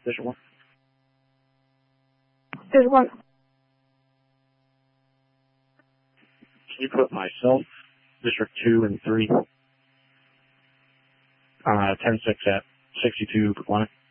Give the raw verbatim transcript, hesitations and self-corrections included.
District one. District one. Can you put myself, District two and three, uh, ten six at sixty-two per planet?